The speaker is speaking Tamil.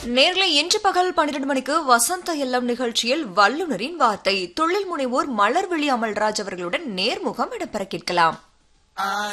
நேர்களை இன்று பகல் 12 மணிக்கு வசந்த எல்லம் நிகழ்ச்சியில் வல்லுநரின் வார்த்தை தொழில் முனைவோர் மலர்விழி அமல்ராஜ் அவர்களுடன் நேர்முகம் இடம்பெற கேட்கலாம்.